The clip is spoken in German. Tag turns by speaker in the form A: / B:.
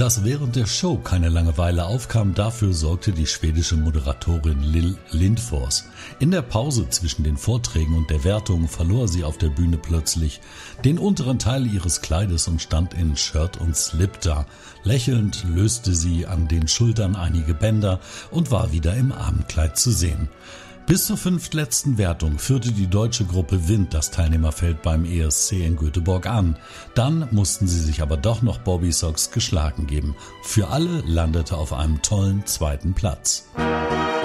A: Dass während der Show keine Langeweile aufkam, dafür sorgte die schwedische Moderatorin Lill Lindfors. In der Pause zwischen den Vorträgen und der Wertung verlor sie auf der Bühne plötzlich den unteren Teil ihres Kleides und stand in Shirt und Slip da. Lächelnd löste sie an den Schultern einige Bänder und war wieder im Abendkleid zu sehen. Bis zur fünftletzten Wertung führte die deutsche Gruppe Wind das Teilnehmerfeld beim ESC in Göteborg an. Dann mussten sie sich aber doch noch Bobbysocks geschlagen geben. Für alle landete auf einem tollen zweiten Platz.